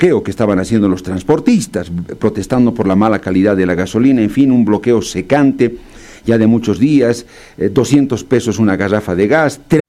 bloqueo que estaban haciendo los transportistas, protestando por la mala calidad de la gasolina, en fin, un bloqueo secante ya de muchos días, 200 pesos una garrafa de gas,